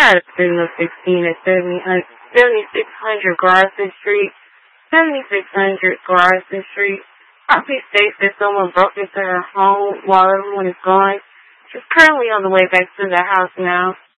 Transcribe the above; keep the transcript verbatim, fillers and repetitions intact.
At a signal sixteen at seventy-six hundred Garrison Street, seventy-six hundred Garrison Street. Property states that someone broke into her home while everyone is gone. She's currently on the way back to the house now.